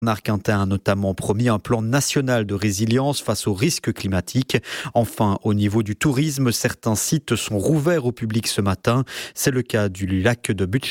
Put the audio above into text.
Bernard Quintin a notamment promis un plan national de résilience face aux risques climatiques. Enfin, au niveau du tourisme, certains sites sont rouverts au public ce matin. C'est le cas du lac de Butch.